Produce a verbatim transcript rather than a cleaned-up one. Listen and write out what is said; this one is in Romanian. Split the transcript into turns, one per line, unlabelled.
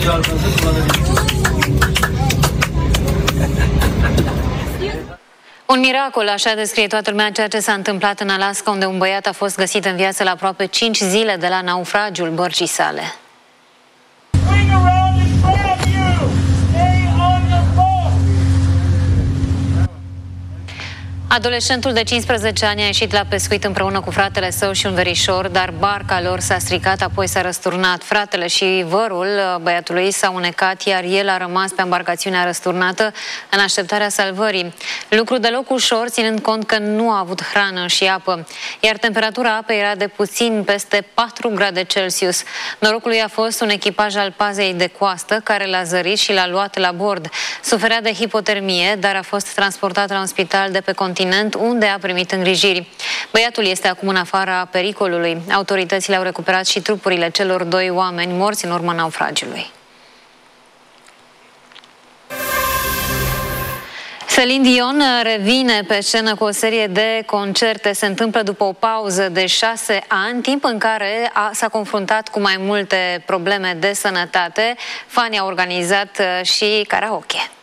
Un miracol, așa descrie toată lumea ceea ce s-a întâmplat în Alaska, unde un băiat a fost găsit în viață la aproape cinci zile de la naufragiul bărcii sale. Adolescentul de cincisprezece ani a ieșit la pescuit împreună cu fratele său și un verișor, dar barca lor s-a stricat, apoi s-a răsturnat. Fratele și vărul băiatului s-au unecat, iar el a rămas pe embarcațiunea răsturnată în așteptarea salvării. Lucru deloc ușor, ținând cont că nu a avut hrană și apă, iar temperatura apei era de puțin peste patru grade Celsius. Norocul lui a fost un echipaj al pazei de coastă care l-a zărit și l-a luat la bord. Suferea de hipotermie, dar a fost transportat la un spital de pe continent, unde a primit îngrijiri. Băiatul este acum în afara pericolului. Autoritățile au recuperat și trupurile celor doi oameni morți în urma naufragiului. Celine Dion revine pe scenă cu o serie de concerte. Se întâmplă după o pauză de șase ani, timp în care s-a confruntat cu mai multe probleme de sănătate. Fanii au organizat și karaoke.